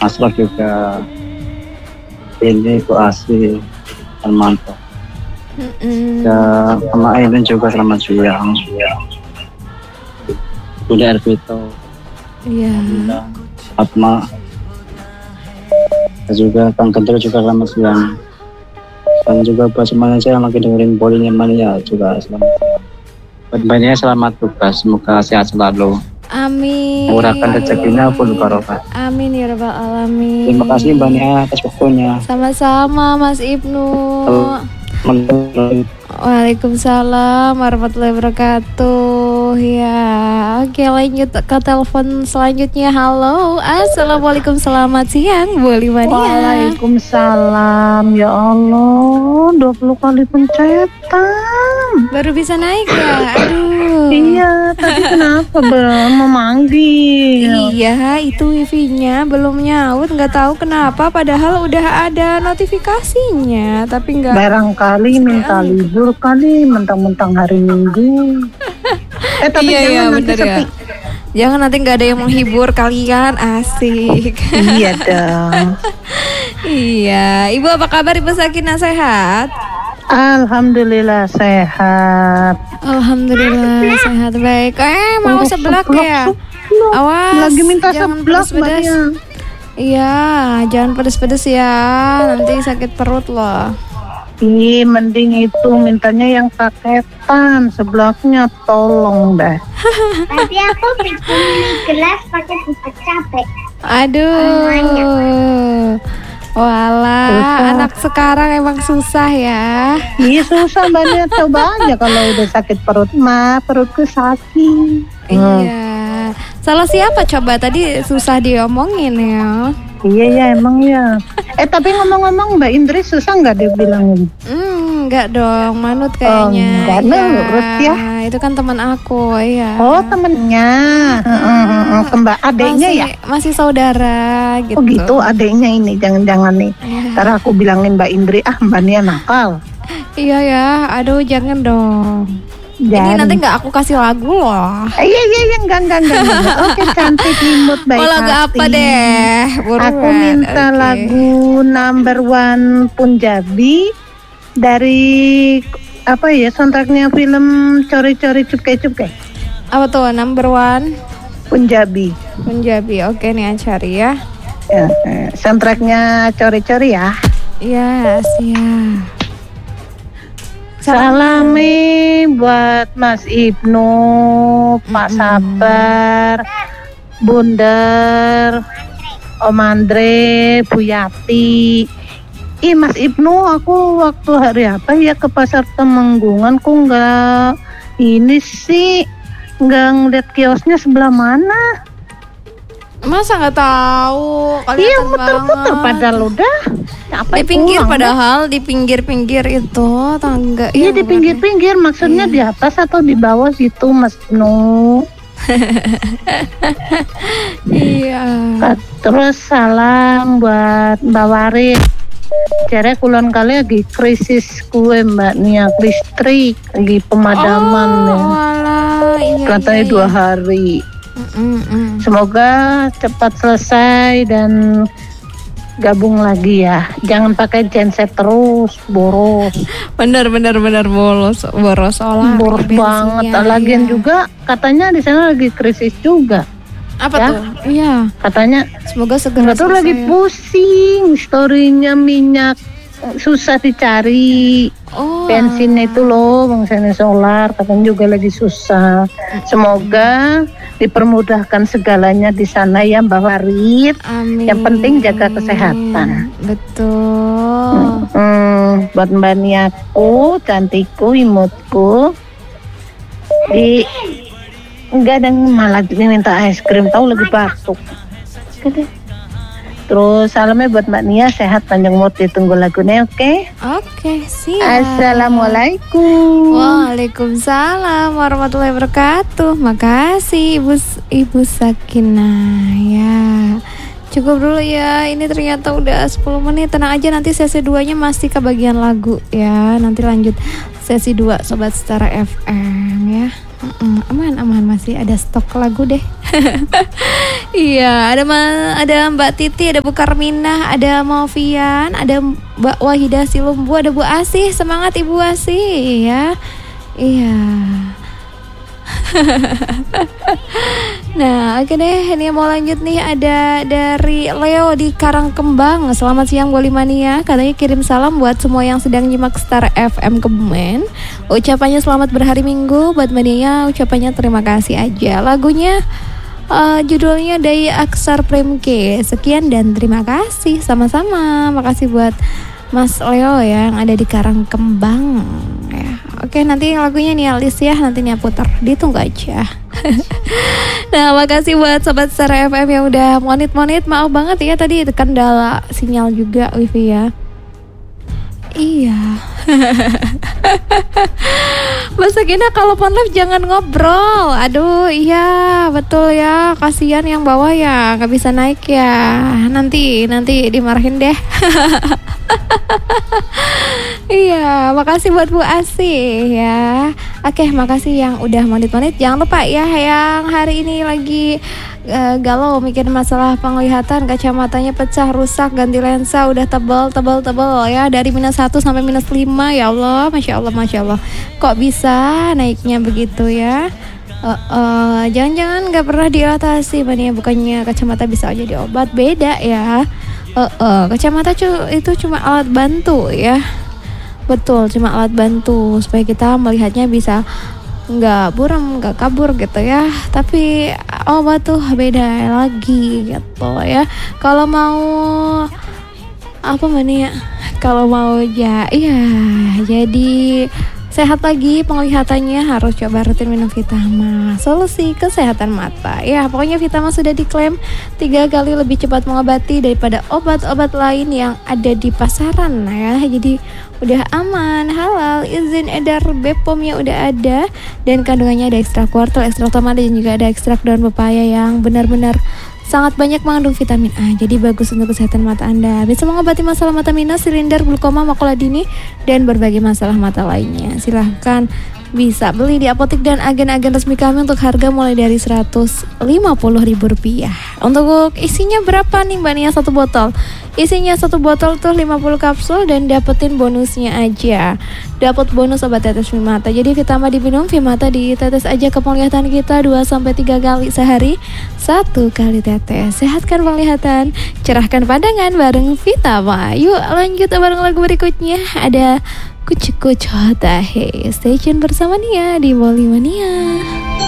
Mas Rof juga ini Bu Asri Armanto. Ya, sama Aileen juga selamat siang. Bunda Ervito. Iya. Fatma. Dan juga Kang Gendro juga selamat siang. Dan juga buat semuanya saya yang lagi dengerin Polinya Mania juga selamat siang. Buat Mbaknya selamat tugas, semoga sehat selalu. Amin. Murahkan rezekinya pun barokah. Amin ya rabbal alamin. Terima kasih Mbak Nia atas waktunya. Sama-sama Mas Ibnu. Waalaikumsalam warahmatullahi wabarakatuh. Ya, oke lanjut ke telepon selanjutnya. Halo, assalamualaikum, selamat siang Bu Limania. Waalaikumsalam. Ya Allah, 20 kali pencetan. Baru bisa naik ya? Aduh. Iya, tapi kenapa memanggil? Iya, itu wifi-nya belum nyaut, nggak tahu kenapa. Padahal udah ada notifikasinya, tapi nggak. Barangkali minta libur kali, mentang-mentang hari Minggu. Tapi iya, jangan nanti bener sepi. Ya. Jangan nanti nggak ada yang menghibur kalian, asik. Iya dong. Iya, Ibu apa kabar Ibu Sakinah, sehat? Alhamdulillah sehat. Alhamdulillah sehat, baik. Mau seblak ya? Awas, lagi minta jangan seblak pedes-pedes. Iya, jangan pedes-pedes ya, nanti sakit perut loh. Ih, mending itu mintanya yang paketan, seblaknya tolong dah. Nanti aku bikin gelas pakai bubuk capek. Aduh. Walah, Susah. anak sekarang emang susah ya. Iya susah banget, coba aja kalau udah sakit perut mah, perutku sakit. Iya. Salah siapa coba tadi susah diomongin ya? Iya ya emang ya. Tapi ngomong-ngomong Mbak Indri susah nggak dibilangin? Enggak dong, manut kayaknya. Enggak nurut ya. Itu kan teman aku, iya. Oh temennya, Mbak adeknya ya? Masih saudara gitu. Oh gitu adeknya ini, jangan-jangan nih. Ntar aku bilangin Mbak Indri, Mbak Nia nakal. Iya ya, aduh jangan dong. Ini nanti nggak aku kasih lagu loh. Iya enggak. Oke cantik imut baik hati. Lagu apa deh? Buruan. Aku minta lagu number 1 Punjabi dari apa ya soundtracknya film Cori-Cori Cupke. Apa tuh number 1? Punjabi. Oke nih cari ya. Soundtracknya Cori-Cori ya. Iya siap. Salami buat Mas Ibnu, Pak Sabar, Bunder, Om Andre, Bu Yati. Mas Ibnu, aku waktu hari apa ya ke pasar Temenggungan kok nggak ini sih, nggak ngeliat kiosnya sebelah mana? Masa nggak tahu? Iya muter-muter padahal udah. Di pinggir padahal di pinggir-pinggir itu tangga. Iya di pinggir-pinggir, maksudnya di atas atau di bawah gitu Mas Ibnu. Iya. Terus salam buat Mbak Waris. Jare kulon kali lagi krisis kue Mbak Nia, listrik lagi pemadaman iya, katanya 2 hari. Semoga cepat selesai dan gabung lagi ya. Jangan pakai genset terus, boros. Bener boros olah. Boros banget. Lagian juga katanya di sana lagi krisis juga. Apa ya? tuh? Iya. Katanya semoga segera selesai. Lagi pusing, storynya minyak susah dicari. Bensin itu loh, bensin solar katanya juga lagi susah. Semoga dipermudahkan segalanya di sana ya Mbak Warit. Amin. Yang penting jaga kesehatan. Betul. Buat Mbak Niaku, cantikku, imutku. Enggak ada malah minta es krim, tahu lagi batuk. Terus salamnya buat Mbak Nia, sehat panjang umur, ditunggu lagunya, oke? Oke, siap. Assalamualaikum. Waalaikumsalam warahmatullahi wabarakatuh. Makasih Ibu Sakinah ya. Cukup dulu ya, ini ternyata udah 10 menit. Tenang aja, nanti sesi 2-nya masih kebagian lagu ya. Nanti lanjut sesi 2 Sobat Setara FM ya. Aman masih ada stok lagu deh. Iya, ada Mbak Titi, ada Bu Karminah, ada Maufian, ada Mbak Wahidah Silumbu, ada Bu Asih. Semangat Ibu Asih ya. Iya. Nah, oke deh, ini mau lanjut nih. Ada dari Leo di Karangkembang. Selamat siang Bolimania. Katanya kirim salam buat semua yang sedang nyimak Star FM Kebumen. Ucapannya selamat berhari Minggu. Buat Mania ucapannya terima kasih aja. Lagunya judulnya dari Aksar Premke. Sekian dan terima kasih. Sama-sama. Makasih buat Mas Leo yang ada di Karangkembang ya. Oke, nanti lagunya nih Alis ya, nanti nih putar, ditunggu aja. Nah, makasih buat sobat Star FM yang udah monit-monit. Maaf banget ya tadi kendala sinyal juga wifi ya. Iya. Mas Sakina kalau phone live jangan ngobrol. Aduh, iya betul ya. Kasihan yang bawah ya, nggak bisa naik ya. Nanti dimarahin deh. Iya, makasih buat Bu Asih ya. Oke, makasih yang udah monit-monit. Jangan lupa ya yang hari ini lagi galau mikir masalah penglihatan, kacamatanya pecah, rusak, ganti lensa, udah tebal ya, dari -1 sampai -5. Ya Allah, Masya Allah. Kok bisa naiknya begitu ya? Jangan-jangan gak pernah diatasi Mania, bukannya kacamata bisa aja diobat. Beda ya. Kacamata itu cuma alat bantu ya. Betul, cuma alat bantu supaya kita melihatnya bisa nggak buram, nggak kabur gitu ya. Tapi obat tuh beda lagi gitu ya. Kalau mau apa Mania? Kalau mau ya jadi sehat lagi penglihatannya, harus coba rutin minum Vitama, solusi kesehatan mata ya. Pokoknya Vitama sudah diklaim 3 kali lebih cepat mengobati daripada obat-obat lain yang ada di pasaran ya. Jadi udah aman, halal, izin edar BPOM-nya udah ada, dan kandungannya ada ekstrak wortel, ekstrak tomat, dan juga ada ekstrak daun pepaya yang benar-benar sangat banyak mengandung vitamin A. Jadi bagus untuk kesehatan mata Anda. Bisa mengobati masalah mata minus, silinder, glaukoma, makula dini, dan berbagai masalah mata lainnya. Silahkan bisa beli di apotek dan agen-agen resmi kami untuk harga mulai dari Rp150.000. Untuk isinya berapa nih Mbak Nia satu botol? Isinya satu botol tuh 50 kapsul dan dapetin bonusnya aja. Dapat bonus obat tetes Vimata. Jadi Vitama diminum, Vimata ditetes aja ke penglihatan kita 2-3 kali sehari. 1 kali tetes. Sehatkan penglihatan, cerahkan pandangan bareng Vitama. Yuk lanjut bareng lagu berikutnya. Ada Kucu-kucu Tahe. Stay tune bersama Nia di Bolimania.